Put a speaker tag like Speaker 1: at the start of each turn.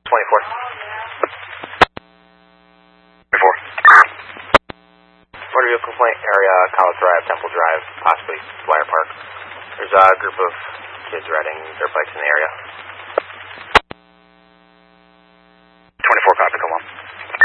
Speaker 1: 24. 24. Motor vehicle complaint area, College Drive, Temple Drive, possibly Dwyer Park. There's a group of kids riding dirt bikes in the area.